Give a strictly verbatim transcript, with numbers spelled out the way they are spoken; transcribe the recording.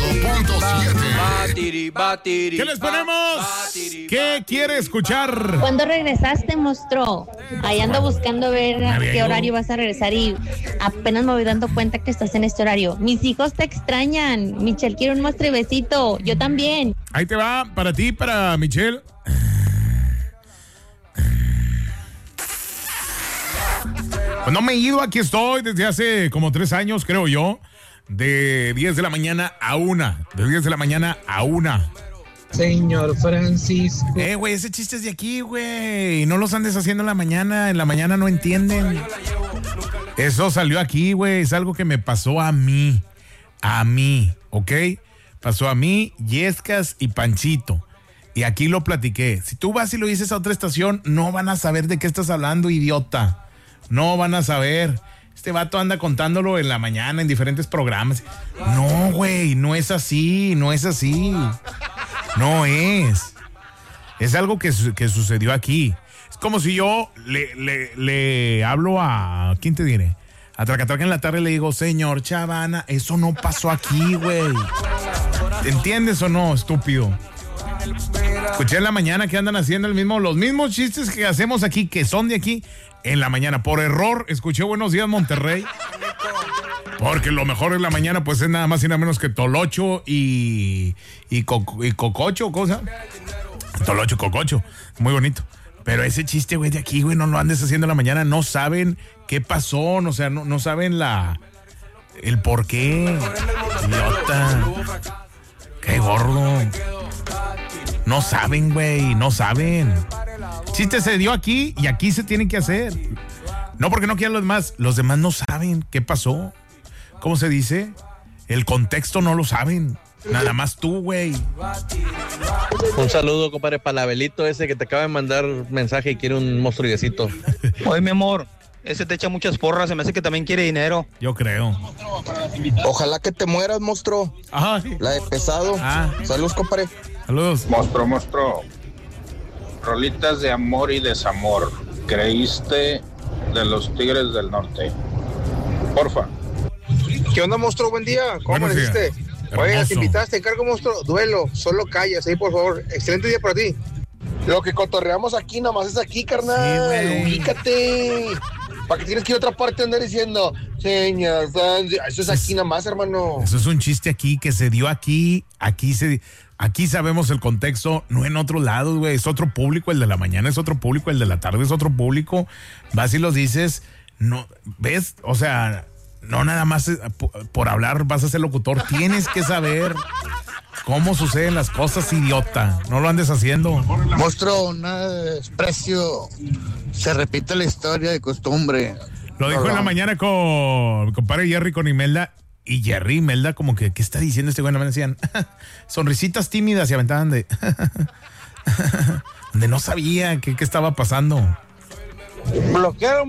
punto siete. ¿Qué les ponemos? ¿Qué quiere escuchar? ¿Cuándo regresaste, monstruo? Ahí ando buscando ver a qué horario vas a regresar y apenas me voy dando cuenta que estás en este horario. Mis hijos te extrañan. Michelle quiere un muestre besito. Yo también. Ahí te va, para ti, para Michelle. Pues no me he ido, aquí estoy desde hace como tres años, creo yo. De diez de la mañana a una. De diez de la mañana a una. Señor Francisco. Eh, güey, ese chiste es de aquí, güey. No los andes haciendo en la mañana. En la mañana no entienden. Eso salió aquí, güey. Es algo que me pasó a mí. A mí, ¿ok? Pasó a mí, Yescas y Panchito. Y aquí lo platiqué. Si tú vas y lo dices a otra estación, no van a saber de qué estás hablando, idiota. No van a saber. Este vato anda contándolo en la mañana en diferentes programas. No, güey, no es así, no es así. No es. Es algo que, que sucedió aquí. Es como si yo le, le, le hablo a... ¿Quién te diré? A Tracatraca en la tarde le digo, señor Chavana, eso no pasó aquí, güey. ¿Entiendes o no, estúpido? Escuché en la mañana que andan haciendo el mismo, los mismos chistes que hacemos aquí, que son de aquí, en la mañana. Por error, escuché Buenos Días Monterrey. Porque lo mejor en la mañana, pues es nada más y nada menos que Tolocho y, y, co, y Cococho, cosa. Tolocho, Cococho, muy bonito. Pero ese chiste, güey, de aquí, güey, no lo andes haciendo en la mañana. No saben qué pasó, o sea, no, no saben la el por qué. Idiota. Qué gordo. No saben, güey, no saben. Chiste se dio aquí y aquí se tiene que hacer. No porque no quieran los demás, los demás no saben qué pasó. ¿Cómo se dice? El contexto no lo saben. Nada más tú, güey. Un saludo, compadre, para el Abelito ese que te acaba de mandar mensaje y quiere un monstruidecito. Oye, mi amor, ese te echa muchas porras, se me hace que también quiere dinero. Yo creo. Ojalá que te mueras, monstruo. Ajá. Sí. La de pesado. Ah. Saludos, compadre. Saludos. Monstruo, monstruo. Rolitas de amor y desamor. ¿Creíste de los Tigres del Norte? Porfa. ¿Qué onda, monstruo? Buen día. ¿Cómo Buenos días. amaneciste? Oye, te invitaste, encargo, monstruo. Duelo, solo callas ahí, por favor. Excelente día para ti. Lo que cotorreamos aquí, nomás es aquí, carnal. Sí, ubícate. ¿Para qué tienes que ir a otra parte a andar diciendo, señor, eso es aquí nomás, hermano? Eso es un chiste aquí que se dio aquí. Aquí se... Aquí sabemos el contexto, no en otro lado, güey. Es otro público, el de la mañana es otro público, el de la tarde es otro público. Vas y los dices, no, ¿ves? O sea, no nada más por hablar vas a ser locutor. Tienes que saber cómo suceden las cosas, idiota. No lo andes haciendo. Monstruo, nada de desprecio. Se repite la historia de costumbre. Lo dijo en la mañana con compadre Jerry, con Imelda. Y Jerry y Melda como que, ¿qué está diciendo este güey? No me decían, sonrisitas tímidas y aventaban de... de no sabía qué, qué estaba pasando. Bloquearon